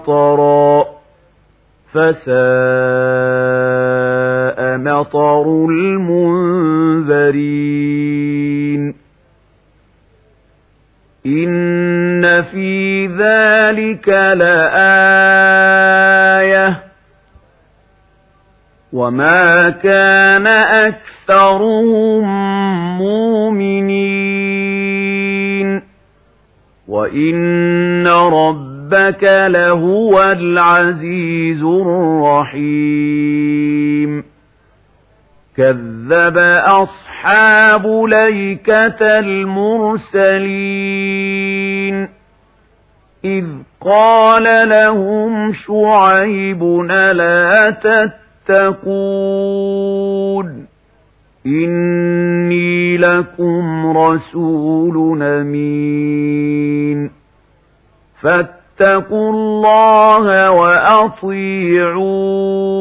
مطرا فساء مطر المنذرين إن في ذلك لآية وما كان أكثرهم مؤمنين وإن ربك لهو العزيز الرحيم كذب أصحاب ليكة المرسلين إذ قال لهم شعيب ألا تتقون إني لكم رسول أمين فاتقوا الله وأطيعون